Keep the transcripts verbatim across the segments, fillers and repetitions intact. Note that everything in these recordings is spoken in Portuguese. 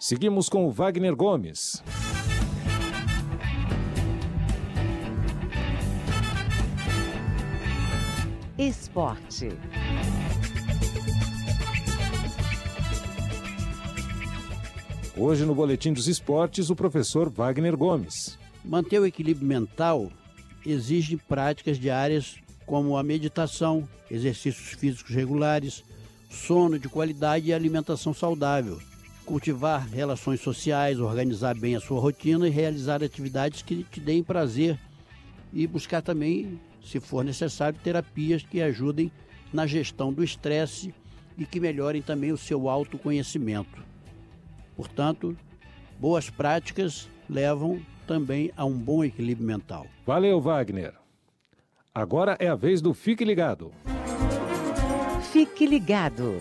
Seguimos com o Wagner Gomes. Esporte. Hoje no Boletim dos Esportes, o professor Wagner Gomes. Manter o equilíbrio mental exige práticas diárias como a meditação, exercícios físicos regulares, sono de qualidade e alimentação saudável. Cultivar relações sociais, organizar bem a sua rotina e realizar atividades que te deem prazer e buscar também, se for necessário, terapias que ajudem na gestão do estresse e que melhorem também o seu autoconhecimento. Portanto, boas práticas levam também a um bom equilíbrio mental. Valeu, Wagner. Agora é a vez do Fique Ligado. Fique Ligado.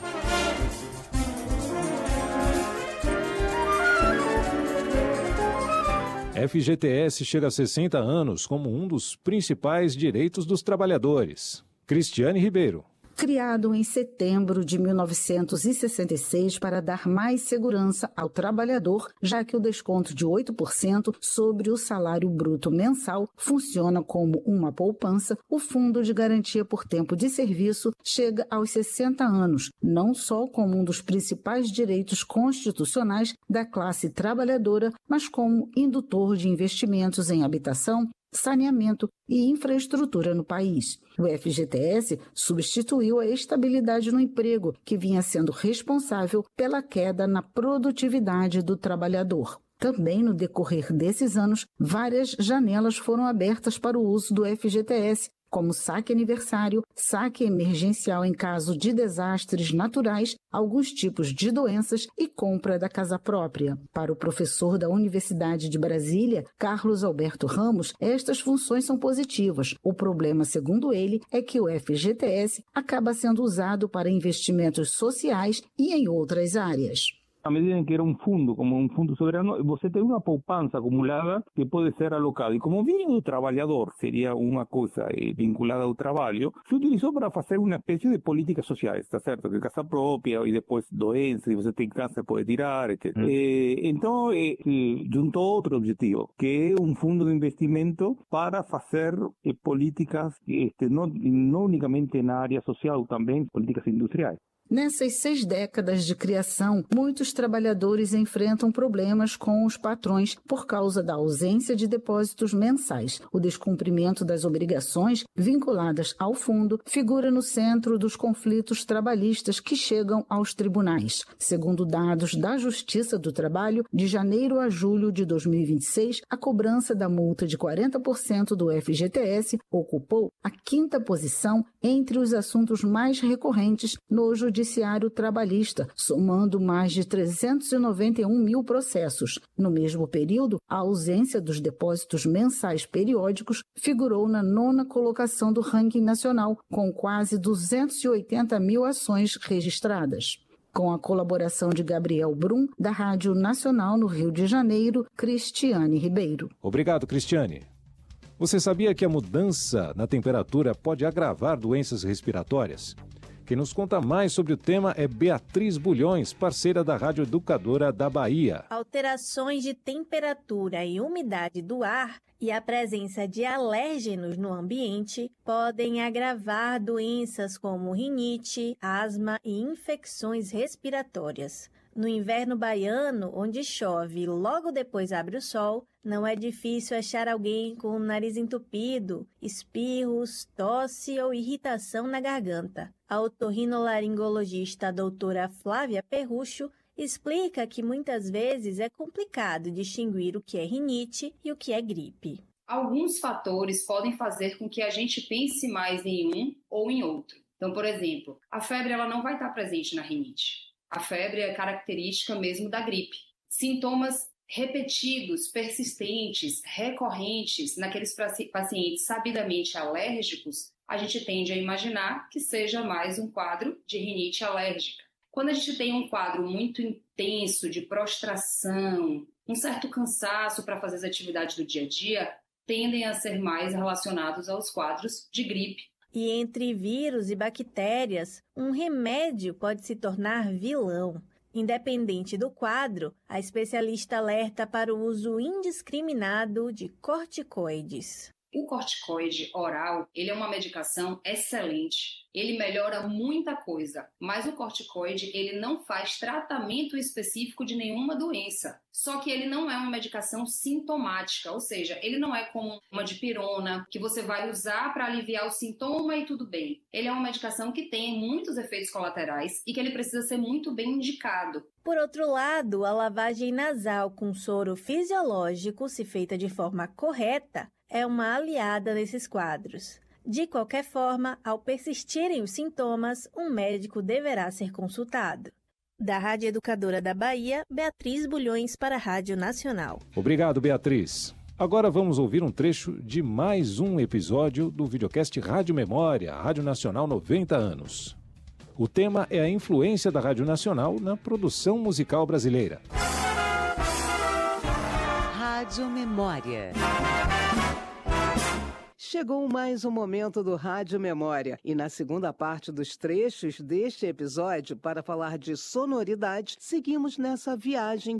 F G T S chega a sessenta anos como um dos principais direitos dos trabalhadores. Cristiane Ribeiro. Criado em setembro de mil novecentos e sessenta e seis para dar mais segurança ao trabalhador, já que o desconto de oito por cento sobre o salário bruto mensal funciona como uma poupança, o Fundo de Garantia por Tempo de Serviço chega aos sessenta anos, não só como um dos principais direitos constitucionais da classe trabalhadora, mas como indutor de investimentos em habitação, saneamento e infraestrutura no país. O F G T S substituiu a estabilidade no emprego, que vinha sendo responsável pela queda na produtividade do trabalhador. Também no decorrer desses anos, várias janelas foram abertas para o uso do F G T S, como saque aniversário, saque emergencial em caso de desastres naturais, alguns tipos de doenças e compra da casa própria. Para o professor da Universidade de Brasília, Carlos Alberto Ramos, estas funções são positivas. O problema, segundo ele, é que o F G T S acaba sendo usado para investimentos sociais e em outras áreas. À medida em que era um fundo, como um fundo soberano, você tem uma poupança acumulada que pode ser alocada. E como vinha do trabalhador, seria uma coisa eh, vinculada ao trabalho, se utilizou para fazer uma espécie de políticas sociais, tá certo? Que casa própria e depois doença, e você tem câncer, pode tirar, etcétera. Hum. Eh, então, eh, juntou outro objetivo, que é um fundo de investimento para fazer eh, políticas, este, não, não unicamente na área social, também políticas industriais. Nessas seis décadas de criação, muitos trabalhadores enfrentam problemas com os patrões por causa da ausência de depósitos mensais. O descumprimento das obrigações vinculadas ao fundo figura no centro dos conflitos trabalhistas que chegam aos tribunais. Segundo dados da Justiça do Trabalho, de janeiro a julho de dois mil e vinte e seis, a cobrança da multa de quarenta por cento do F G T S ocupou a quinta posição entre os assuntos mais recorrentes no Judiciário Judiciário Trabalhista, somando mais de trezentos e noventa e um mil processos. No mesmo período, a ausência dos depósitos mensais periódicos figurou na nona colocação do ranking nacional, com quase duzentos e oitenta mil ações registradas. Com a colaboração de Gabriel Brum, da Rádio Nacional no Rio de Janeiro, Cristiane Ribeiro. Obrigado, Cristiane. Você sabia que a mudança na temperatura pode agravar doenças respiratórias? Quem nos conta mais sobre o tema é Beatriz Bulhões, parceira da Rádio Educadora da Bahia. Alterações de temperatura e umidade do ar e a presença de alérgenos no ambiente podem agravar doenças como rinite, asma e infecções respiratórias. No inverno baiano, onde chove e logo depois abre o sol, não é difícil achar alguém com o nariz entupido, espirros, tosse ou irritação na garganta. A otorrinolaringologista doutora Flávia Perrucho explica que muitas vezes é complicado distinguir o que é rinite e o que é gripe. Alguns fatores podem fazer com que a gente pense mais em um ou em outro. Então, por exemplo, a febre ela não vai estar presente na rinite. A febre é característica mesmo da gripe. Sintomas repetidos, persistentes, recorrentes naqueles pacientes sabidamente alérgicos, a gente tende a imaginar que seja mais um quadro de rinite alérgica. Quando a gente tem um quadro muito intenso de prostração, um certo cansaço para fazer as atividades do dia a dia, tendem a ser mais relacionados aos quadros de gripe. E entre vírus e bactérias, um remédio pode se tornar vilão. Independente do quadro, a especialista alerta para o uso indiscriminado de corticoides. O corticoide oral, ele é uma medicação excelente. Ele melhora muita coisa, mas o corticoide, ele não faz tratamento específico de nenhuma doença. Só que ele não é uma medicação sintomática, ou seja, ele não é como uma dipirona, que você vai usar para aliviar o sintoma e tudo bem. Ele é uma medicação que tem muitos efeitos colaterais e que ele precisa ser muito bem indicado. Por outro lado, a lavagem nasal com soro fisiológico, se feita de forma correta, é uma aliada nesses quadros. De qualquer forma, ao persistirem os sintomas, um médico deverá ser consultado. Da Rádio Educadora da Bahia, Beatriz Bulhões para a Rádio Nacional. Obrigado, Beatriz. Agora vamos ouvir um trecho de mais um episódio do videocast Rádio Memória, Rádio Nacional noventa anos. O tema é a influência da Rádio Nacional na produção musical brasileira. Rádio Memória. Chegou mais um momento do Rádio Memória e na segunda parte dos trechos deste episódio, para falar de sonoridade, seguimos nessa viagem